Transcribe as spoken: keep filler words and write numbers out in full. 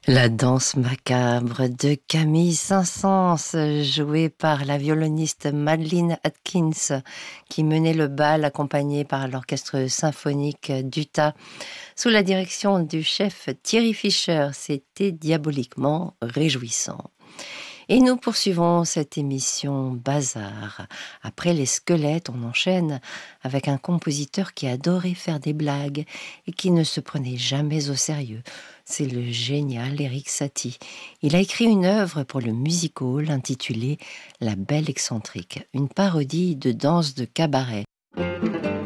La danse macabre de Camille Saint-Saëns, jouée par la violoniste Madeline Atkins, qui menait le bal accompagnée par l'orchestre symphonique d'Utah, sous la direction du chef Thierry Fischer. C'était diaboliquement réjouissant. Et nous poursuivons cette émission Bazar. Après les squelettes, on enchaîne avec un compositeur qui adorait faire des blagues et qui ne se prenait jamais au sérieux. C'est le génial Erik Satie. Il a écrit une œuvre pour le music hall intitulée La Belle Excentrique, une parodie de danse de cabaret.